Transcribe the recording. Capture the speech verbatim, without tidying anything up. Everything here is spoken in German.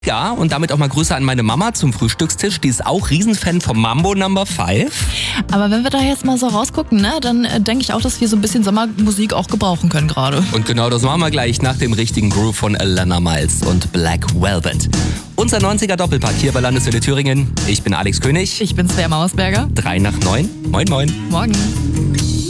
Ja, und damit auch mal Grüße an meine Mama zum Frühstückstisch. Die ist auch Riesenfan vom Mambo Number Five. Aber wenn wir da jetzt mal so rausgucken, ne, dann äh, denke ich auch, dass wir so ein bisschen Sommermusik auch gebrauchen können gerade. Und genau das machen wir gleich nach dem richtigen Groove von Alana Miles und Black Velvet. Unser neunziger Doppelpack hier bei Landeswelle Thüringen. Ich bin Alex König. Ich bin Svea Mausberger. Drei nach neun. Moin, moin. Morgen.